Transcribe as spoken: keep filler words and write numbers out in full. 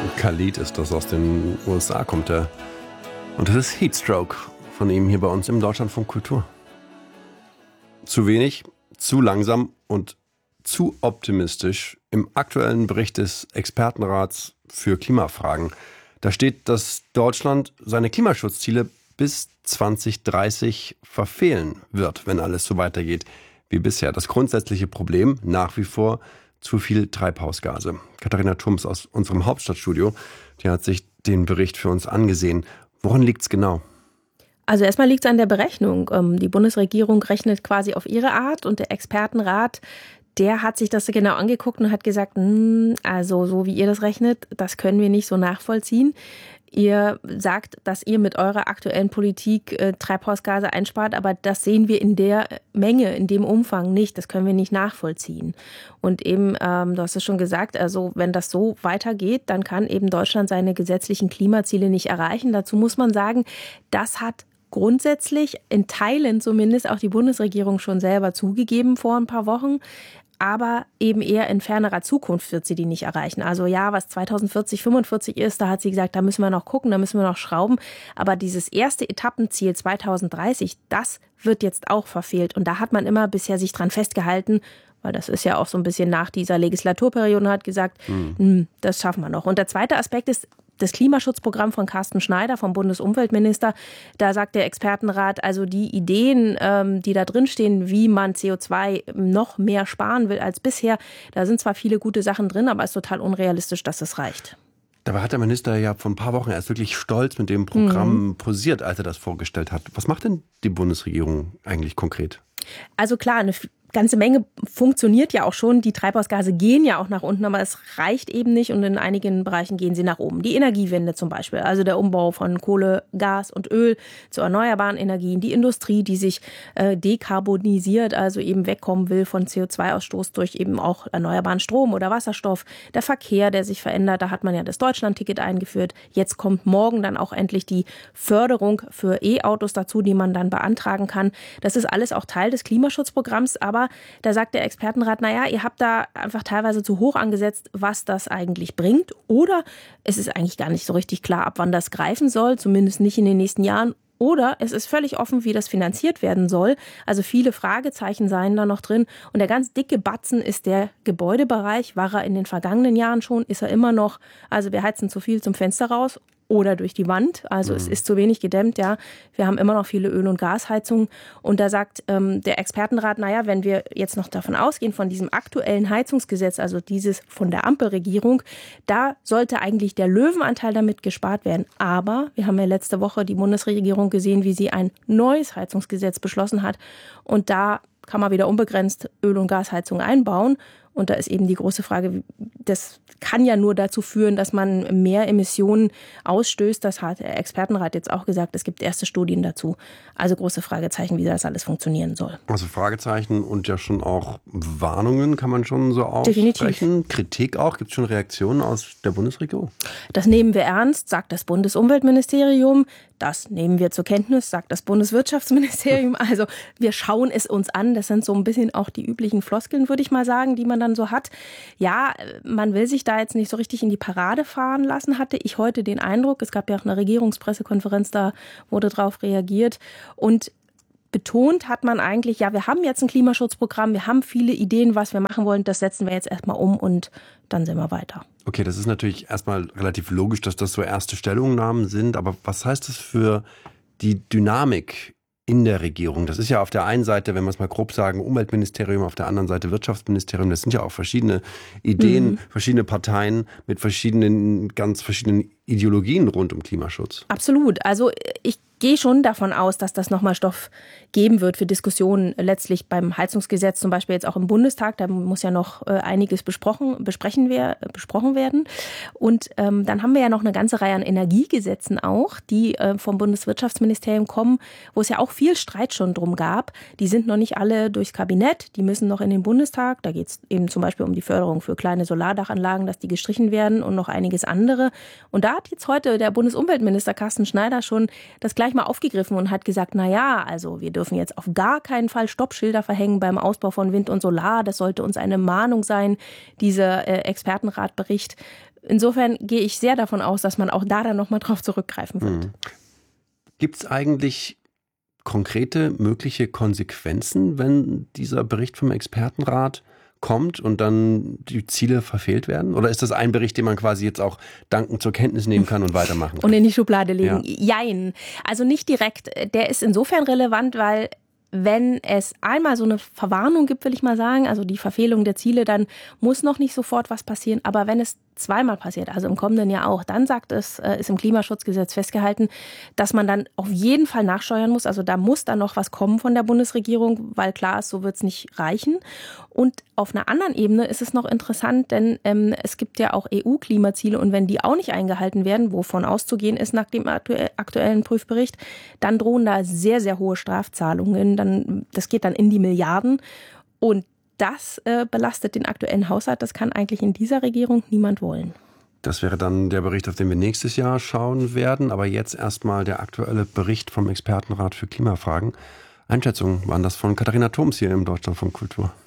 Khalid ist das, aus den U S A kommt er. Und das ist Heatstroke von ihm hier bei uns im Deutschlandfunk Kultur. Zu wenig, zu langsam und zu optimistisch im aktuellen Bericht des Expertenrats für Klimafragen. Da steht, dass Deutschland seine Klimaschutzziele bis zwanzig dreißig verfehlen wird, wenn alles so weitergeht wie bisher. Das grundsätzliche Problem nach wie vor zu viel Treibhausgase. Katharina Thums aus unserem Hauptstadtstudio, die hat sich den Bericht für uns angesehen. Woran liegt es genau? Also erstmal liegt es an der Berechnung. Die Bundesregierung rechnet quasi auf ihre Art und der Expertenrat, der hat sich das genau angeguckt und hat gesagt, also so wie ihr das rechnet, das können wir nicht so nachvollziehen. Ihr sagt, dass ihr mit eurer aktuellen Politik äh, Treibhausgase einspart, aber das sehen wir in der Menge, in dem Umfang nicht. Das können wir nicht nachvollziehen. Und eben, ähm, du hast es schon gesagt, also wenn das so weitergeht, dann kann eben Deutschland seine gesetzlichen Klimaziele nicht erreichen. Dazu muss man sagen, das hat grundsätzlich in Teilen zumindest auch die Bundesregierung schon selber zugegeben vor ein paar Wochen. Aber eben eher in fernerer Zukunft wird sie die nicht erreichen. Also ja, was zweitausendvierzig, fünfundvierzig ist, da hat sie gesagt, da müssen wir noch gucken, da müssen wir noch schrauben. Aber dieses erste Etappenziel zweitausenddreißig, das wird jetzt auch verfehlt. Und da hat man immer bisher sich dran festgehalten, weil das ist ja auch so ein bisschen nach dieser Legislaturperiode, hat gesagt, mhm. das schaffen wir noch. Und der zweite Aspekt ist, das Klimaschutzprogramm von Carsten Schneider, vom Bundesumweltminister, da sagt der Expertenrat, also die Ideen, ähm, die da drin stehen, wie man C O zwei noch mehr sparen will als bisher, da sind zwar viele gute Sachen drin, aber es ist total unrealistisch, dass es reicht. Dabei hat der Minister ja vor ein paar Wochen erst wirklich stolz mit dem Programm mhm. posiert, als er das vorgestellt hat. Was macht denn die Bundesregierung eigentlich konkret? Also klar, eine ganze Menge funktioniert ja auch schon. Die Treibhausgase gehen ja auch nach unten, aber es reicht eben nicht und in einigen Bereichen gehen sie nach oben. Die Energiewende zum Beispiel, also der Umbau von Kohle, Gas und Öl zu erneuerbaren Energien. Die Industrie, die sich äh, dekarbonisiert, also eben wegkommen will von C O zwei Ausstoß durch eben auch erneuerbaren Strom oder Wasserstoff. Der Verkehr, der sich verändert, da hat man ja das Deutschland-Ticket eingeführt. Jetzt kommt morgen dann auch endlich die Förderung für E-Autos dazu, die man dann beantragen kann. Das ist alles auch Teil des Klimaschutzprogramms, aber da sagt der Expertenrat, naja, ihr habt da einfach teilweise zu hoch angesetzt, was das eigentlich bringt. Oder es ist eigentlich gar nicht so richtig klar, ab wann das greifen soll, zumindest nicht in den nächsten Jahren. Oder es ist völlig offen, wie das finanziert werden soll. Also viele Fragezeichen seien da noch drin. Und der ganz dicke Batzen ist der Gebäudebereich. War er in den vergangenen Jahren schon, ist er immer noch. Also wir heizen zu viel zum Fenster raus oder durch die Wand. Also mhm. es ist zu wenig gedämmt, ja. Wir haben immer noch viele Öl- und Gasheizungen. Und da sagt ähm, der Expertenrat, naja, wenn wir jetzt noch davon ausgehen, von diesem aktuellen Heizungsgesetz, also dieses von der Ampelregierung, da sollte eigentlich der Löwenanteil damit gespart werden. Aber wir haben ja letzte Woche die Bundesregierung gesehen, wie sie ein neues Heizungsgesetz beschlossen hat. Und da kann man wieder unbegrenzt Öl- und Gasheizung einbauen. Und da ist eben die große Frage, das kann ja nur dazu führen, dass man mehr Emissionen ausstößt. Das hat der Expertenrat jetzt auch gesagt. Es gibt erste Studien dazu. Also große Fragezeichen, wie das alles funktionieren soll. Also Fragezeichen und ja schon auch Warnungen kann man schon so aussprechen. Definitiv. Kritik auch. Gibt es schon Reaktionen aus der Bundesregierung? Das nehmen wir ernst, sagt das Bundesumweltministerium. Das nehmen wir zur Kenntnis, sagt das Bundeswirtschaftsministerium. Also wir schauen es uns an. Das sind so ein bisschen auch die üblichen Floskeln, würde ich mal sagen, die man dann so hat. Ja, man will sich da jetzt nicht so richtig in die Parade fahren lassen, hatte ich heute den Eindruck. Es gab ja auch eine Regierungspressekonferenz, da wurde drauf reagiert. Und betont hat man eigentlich, ja, wir haben jetzt ein Klimaschutzprogramm, wir haben viele Ideen, was wir machen wollen. Das setzen wir jetzt erstmal um und dann sind wir weiter. Okay, das ist natürlich erstmal relativ logisch, dass das so erste Stellungnahmen sind. Aber was heißt das für die Dynamik in der Regierung? Das ist ja auf der einen Seite, wenn wir es mal grob sagen, Umweltministerium, auf der anderen Seite Wirtschaftsministerium. Das sind ja auch verschiedene Ideen, mhm. verschiedene Parteien mit verschiedenen, ganz verschiedenen Ideologien rund um Klimaschutz. Absolut. Also ich gehe schon davon aus, dass das nochmal Stoff geben wird für Diskussionen letztlich beim Heizungsgesetz, zum Beispiel jetzt auch im Bundestag. Da muss ja noch äh, einiges besprochen, besprechen wir, äh, besprochen werden. Und ähm, dann haben wir ja noch eine ganze Reihe an Energiegesetzen auch, die äh, vom Bundeswirtschaftsministerium kommen, wo es ja auch viel Streit schon drum gab. Die sind noch nicht alle durchs Kabinett, die müssen noch in den Bundestag. Da geht es eben zum Beispiel um die Förderung für kleine Solardachanlagen, dass die gestrichen werden und noch einiges andere. Und da da hat jetzt heute der Bundesumweltminister Carsten Schneider schon das gleich mal aufgegriffen und hat gesagt, na ja, also wir dürfen jetzt auf gar keinen Fall Stoppschilder verhängen beim Ausbau von Wind und Solar. Das sollte uns eine Mahnung sein, dieser äh, Expertenratbericht. Insofern gehe ich sehr davon aus, dass man auch da dann nochmal drauf zurückgreifen wird. Mhm. Gibt es eigentlich konkrete mögliche Konsequenzen, wenn dieser Bericht vom Expertenrat kommt und dann die Ziele verfehlt werden? Oder ist das ein Bericht, den man quasi jetzt auch dankend zur Kenntnis nehmen kann und weitermachen kann? Und in die Schublade legen? Ja. Jein. Also nicht direkt. Der ist insofern relevant, weil wenn es einmal so eine Verwarnung gibt, will ich mal sagen, also die Verfehlung der Ziele, dann muss noch nicht sofort was passieren. Aber wenn es zweimal passiert, also im kommenden Jahr auch, dann sagt es, ist im Klimaschutzgesetz festgehalten, dass man dann auf jeden Fall nachsteuern muss. Also da muss dann noch was kommen von der Bundesregierung, weil klar ist, so wird es nicht reichen. Und auf einer anderen Ebene ist es noch interessant, denn ähm, es gibt ja auch E U-Klimaziele und wenn die auch nicht eingehalten werden, wovon auszugehen ist nach dem aktuellen Prüfbericht, dann drohen da sehr, sehr hohe Strafzahlungen. Dann, das geht dann in die Milliarden und das äh, belastet den aktuellen Haushalt. Das kann eigentlich in dieser Regierung niemand wollen. Das wäre dann der Bericht, auf den wir nächstes Jahr schauen werden. Aber jetzt erstmal der aktuelle Bericht vom Expertenrat für Klimafragen. Einschätzungen waren das von Katharina Thoms hier im Deutschlandfunk Kultur.